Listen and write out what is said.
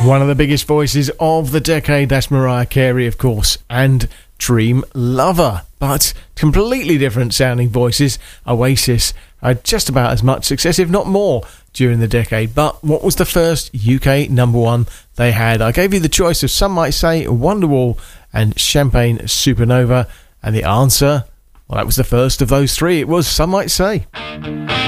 One of the biggest voices of the decade, that's Mariah Carey, of course, and Dream Lover. But completely different sounding voices. Oasis had just about as much success, if not more, during the decade. But what was the first UK number one they had? I gave you the choice of, some might say, Wonderwall and Champagne Supernova. And the answer, well, that was the first of those three. It was Some Might Say.